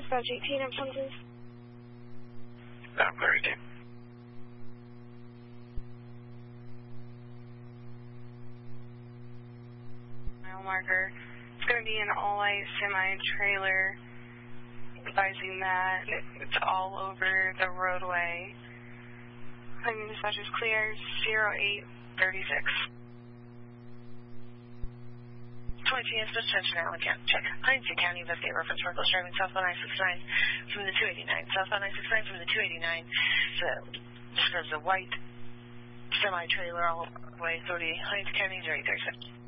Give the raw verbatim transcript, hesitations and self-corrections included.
Dispatch eighteen, I'm sorry, please. I'm clear eighteen. Mile marker. It's going to be an all-white semi-trailer, advising that it's all over the roadway. Claiming dispatch is clear, zero eight thirty-six. twenty instance attention Allen County. Check. Hindsight County investigate reference vehicles driving southbound I sixty-nine from the two eighty-nine. Southbound I sixty-nine from the two eighty-nine. So, describes a white semi-trailer all the way thirty. Hindsight County zero eight thirty-six.